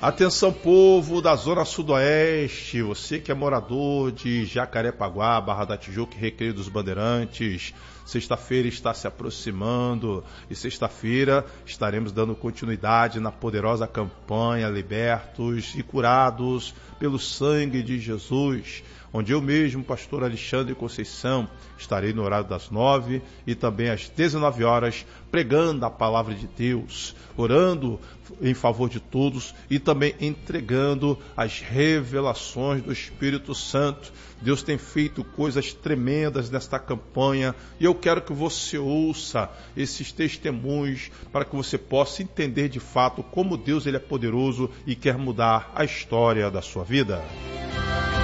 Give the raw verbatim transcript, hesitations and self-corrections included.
Atenção, povo da Zona Sudoeste, você que é morador de Jacarepaguá, Barra da Tijuca e Recreio dos Bandeirantes, sexta-feira está se aproximando e sexta-feira estaremos dando continuidade na poderosa campanha Libertos e Curados pelo Sangue de Jesus, onde eu mesmo, pastor Alexandre Conceição, estarei no horário das nove e também às dezenove horas pregando a palavra de Deus, orando em favor de todos e também entregando as revelações do Espírito Santo. Deus tem feito coisas tremendas nesta campanha e eu quero que você ouça esses testemunhos para que você possa entender de fato como Deus ele é poderoso e quer mudar a história da sua vida.